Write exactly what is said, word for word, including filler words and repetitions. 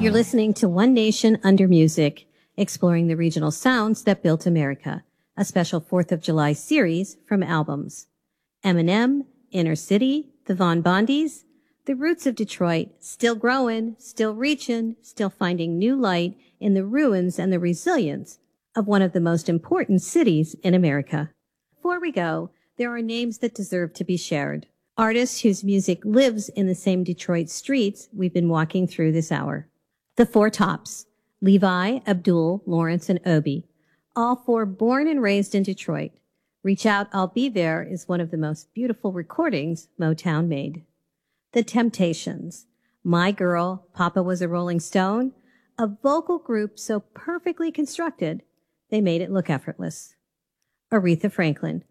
You're listening to One Nation Under Music, exploring the regional sounds that built America, a special fourth of July series from albums. Eminem, Inner City, the Von Bondys, the roots of Detroit, still growing, still reaching, still finding new light in the ruins and the resilience of one of the most important cities in America. Before we go, there are names that deserve to be shared. Artists whose music lives in the same Detroit streets we've been walking through this hour. The Four Tops, Levi, Abdul, Lawrence, and Obi, all four born and raised in Detroit. Reach Out, I'll Be There is one of the most beautiful recordings Motown made. The Temptations, My Girl, Papa Was a Rolling Stone, a vocal group so perfectly constructed, they made it look effortless. Aretha Franklin,